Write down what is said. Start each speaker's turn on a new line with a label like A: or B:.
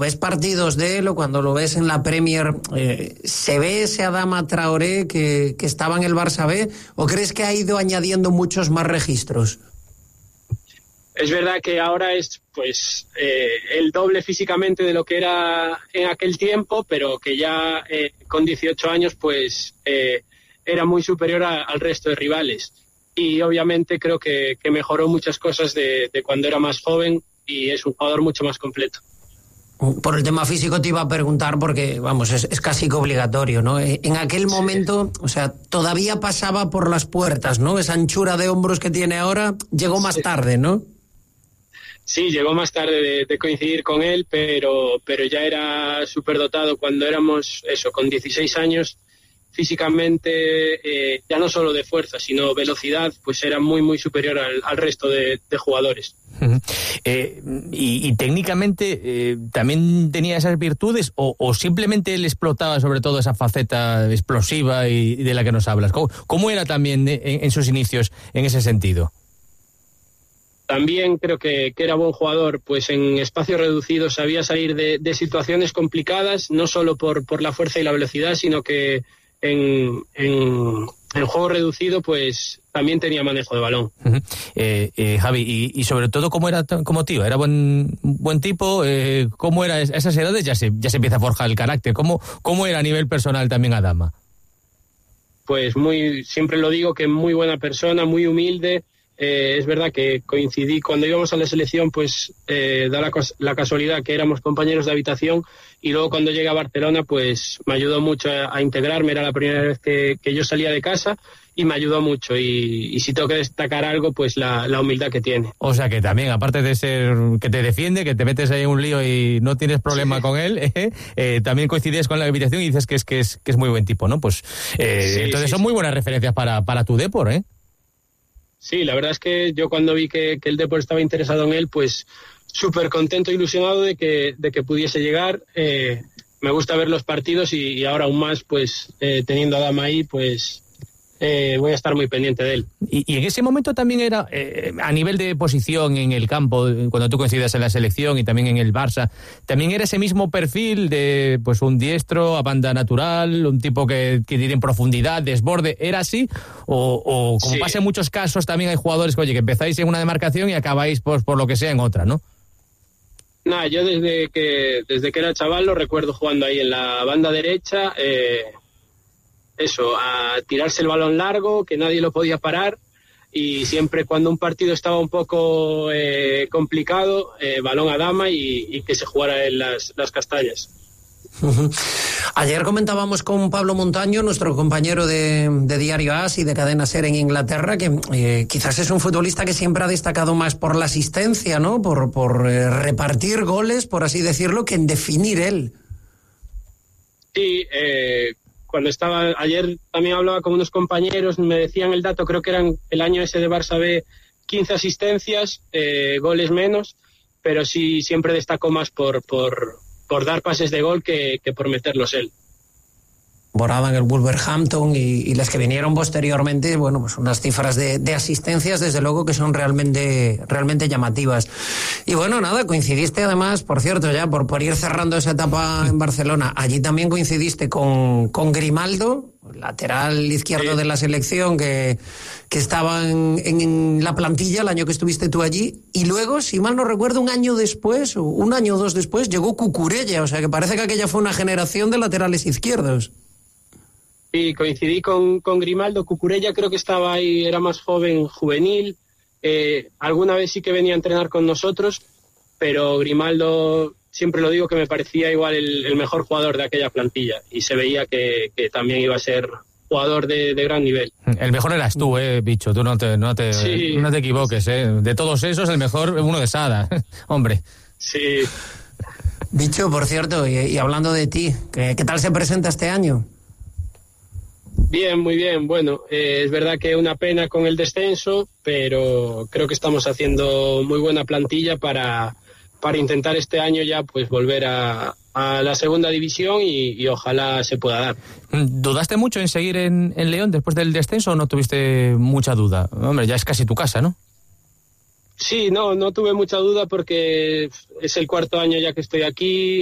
A: ves partidos de él o cuando lo ves en la Premier, ¿se ve ese Adama Traoré que estaba en el Barça B o crees que ha ido añadiendo muchos más registros?
B: Es verdad que ahora es pues el doble físicamente de lo que era en aquel tiempo, pero que ya con 18 años pues era muy superior al resto de rivales. Y obviamente creo que mejoró muchas cosas de cuando era más joven y es un jugador mucho más completo.
A: Por el tema físico te iba a preguntar porque, vamos, es casi que obligatorio, ¿no? En aquel momento, o sea, todavía pasaba por las puertas, ¿no? Esa anchura de hombros que tiene ahora llegó más tarde, ¿no?
B: Sí, llegó más tarde de coincidir con él, pero ya era superdotado cuando éramos, con 16 años. Físicamente, ya no solo de fuerza, sino velocidad, pues era muy, muy superior al resto de jugadores.
C: Y técnicamente, ¿también tenía esas virtudes o simplemente él explotaba sobre todo esa faceta explosiva y de la que nos hablas? ¿Cómo era también en sus inicios en ese sentido?
B: También creo que era buen jugador, pues en espacios reducidos sabía salir de situaciones complicadas, no solo por la fuerza y la velocidad, sino que en juego reducido pues también tenía manejo de balón.
C: Javi, y sobre todo cómo era como tío, era buen tipo, cómo era a esas edades, ya se empieza a forjar el carácter, cómo era a nivel personal también Adama.
B: Pues siempre lo digo, que muy buena persona, muy humilde. Es verdad que coincidí cuando íbamos a la selección, pues da la casualidad que éramos compañeros de habitación, y luego cuando llegué a Barcelona pues me ayudó mucho a integrarme. Era la primera vez que yo salía de casa y me ayudó mucho, y si tengo que destacar algo, pues la humildad que tiene.
C: O sea que también, aparte de ser que te defiende, que te metes ahí en un lío y no tienes problema con él, también coincides con la habitación y dices que es muy buen tipo, ¿no? Pues entonces son muy buenas referencias para tu Depor, ¿eh?
B: Sí, la verdad es que yo cuando vi que el Depor estaba interesado en él, pues súper contento e ilusionado de que pudiese llegar. Me gusta ver los partidos y ahora aún más, pues teniendo a Adama ahí, pues voy a estar muy pendiente de él.
C: Y en ese momento también era, a nivel de posición en el campo, cuando tú coincidías en la selección y también en el Barça, también era ese mismo perfil de pues un diestro a banda natural, un tipo que tiene profundidad, desborde, ¿era así? O como pasa en muchos casos, también hay jugadores que empezáis en una demarcación y acabáis pues, por lo que sea en otra, ¿no?
B: Nada, yo desde que era chaval lo recuerdo jugando ahí en la banda derecha, a tirarse el balón largo, que nadie lo podía parar, y siempre cuando un partido estaba un poco complicado, balón a Adama y que se jugara en las castañas.
A: Ayer comentábamos con Pablo Montaño, nuestro compañero de Diario AS y de Cadena SER en Inglaterra, que quizás es un futbolista que siempre ha destacado más por la asistencia, ¿no? Por repartir goles, por así decirlo, que en definir él.
B: Sí, cuando estaba ayer también hablaba con unos compañeros, me decían el dato, creo que eran el año ese de Barça B, 15 asistencias, goles menos, pero sí siempre destacó más por dar pases de gol que por meterlos él.
A: Temporada en el Wolverhampton y las que vinieron posteriormente, bueno, pues unas cifras de asistencias, desde luego, que son realmente llamativas. Y bueno, nada, coincidiste además, por cierto, ya por ir cerrando esa etapa en Barcelona, allí también coincidiste con Grimaldo, lateral izquierdo de la selección, que estaba en la plantilla el año que estuviste tú allí, y luego, si mal no recuerdo, un año después, o un año o dos después, llegó Cucurella, o sea que parece que aquella fue una generación de laterales izquierdos.
B: Sí, coincidí con Grimaldo. Cucurella creo que estaba ahí, era más joven, juvenil. Alguna vez sí que venía a entrenar con nosotros, pero Grimaldo, siempre lo digo, que me parecía igual el mejor jugador de aquella plantilla, y se veía que también iba a ser jugador de gran nivel.
C: El mejor eras tú, bicho, tú no te equivoques, De todos esos, el mejor, uno de Sada, hombre.
B: Sí.
A: Bicho, por cierto, y hablando de ti, ¿qué tal se presenta este año?
B: Bien, muy bien. Bueno, es verdad que una pena con el descenso, pero creo que estamos haciendo muy buena plantilla para intentar este año ya pues volver a la segunda división y ojalá se pueda dar.
C: ¿Dudaste mucho en seguir en León después del descenso o no tuviste mucha duda? Hombre, ya es casi tu casa, ¿no?
B: Sí, no tuve mucha duda porque es el cuarto año ya que estoy aquí.